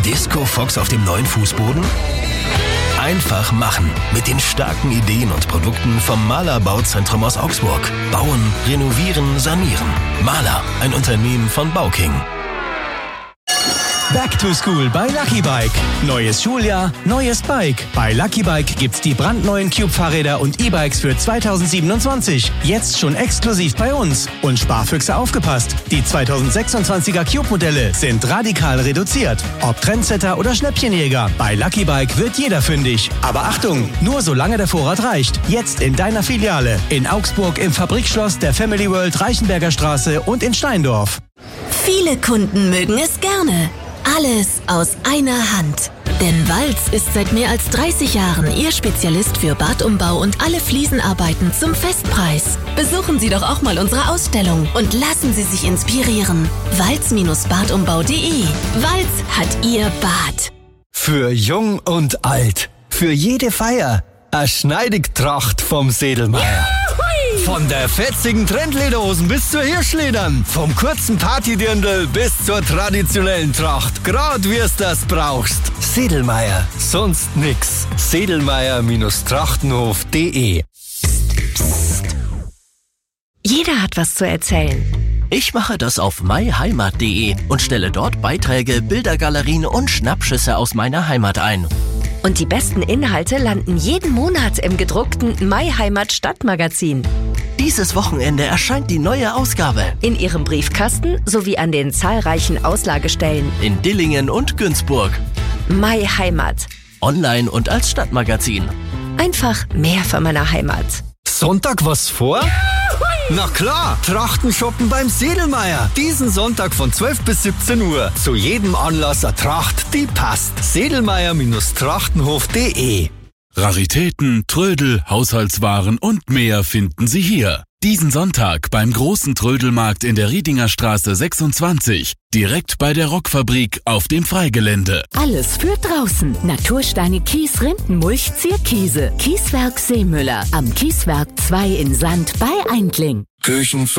Disco Fox auf dem neuen Fußboden? Einfach machen. Mit den starken Ideen und Produkten vom Mahler Bauzentrum aus Augsburg. Bauen, renovieren, sanieren. Mahler, ein Unternehmen von Bauking. Back to School bei Lucky Bike. Neues Schuljahr, neues Bike. Bei Lucky Bike gibt's die brandneuen Cube-Fahrräder und E-Bikes für 2027. Jetzt schon exklusiv bei uns. Und Sparfüchse aufgepasst. Die 2026er Cube-Modelle sind radikal reduziert. Ob Trendsetter oder Schnäppchenjäger, bei Lucky Bike wird jeder fündig. Aber Achtung, nur solange der Vorrat reicht. Jetzt in deiner Filiale. In Augsburg im Fabrikschloss der Family World Reichenberger Straße und in Steindorf. Viele Kunden mögen es gerne. Alles aus einer Hand. Denn Walz ist seit mehr als 30 Jahren Ihr Spezialist für Badumbau und alle Fliesenarbeiten zum Festpreis. Besuchen Sie doch auch mal unsere Ausstellung und lassen Sie sich inspirieren. Walz-badumbau.de. Walz hat Ihr Bad. Für jung und alt. Für jede Feier. Eine Schneidigtracht vom Sedelmeier. Von der fetzigen Trendlederhosen bis zur Hirschledern. Vom kurzen Partydirndl bis zur traditionellen Tracht. Grad wie es das brauchst. Sedelmeier. Sonst nix. Sedelmeier-trachtenhof.de. Jeder hat was zu erzählen. Ich mache das auf myheimat.de und stelle dort Beiträge, Bildergalerien und Schnappschüsse aus meiner Heimat ein. Und die besten Inhalte landen jeden Monat im gedruckten MyHeimat Stadtmagazin. Dieses Wochenende erscheint die neue Ausgabe. In Ihrem Briefkasten sowie an den zahlreichen Auslagestellen. In Dillingen und Günzburg. MyHeimat. Online und als Stadtmagazin. Einfach mehr von meiner Heimat. Sonntag was vor? Na klar, Trachten shoppen beim Sedelmeier. Diesen Sonntag von 12 bis 17 Uhr. Zu jedem Anlass eine Tracht, die passt. Sedelmeier-trachtenhof.de. Raritäten, Trödel, Haushaltswaren und mehr finden Sie hier. Diesen Sonntag beim großen Trödelmarkt in der Riedinger Straße 26. Direkt bei der Rockfabrik auf dem Freigelände. Alles für draußen. Natursteine, Kies, Rindenmulch, Zierkiese. Kieswerk Seemüller. Am Kieswerk 2 in Sand bei Eindling.